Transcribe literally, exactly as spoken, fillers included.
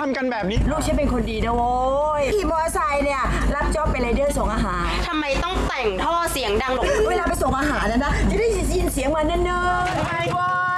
ทำกันแบบนี้ลูกฉันเป็นคนดีนะโว้ยขี่มอเตอร์ไซค์เนี่ยรับจ็อบเป็นไรเดอร์ส่งอาหารทำไมต้องแต่งท่อเสียงดังหรอกเวลาไปส่งอาหารนะนะจะได้ยินเสียงมาเนิ่นๆไอ้ว้า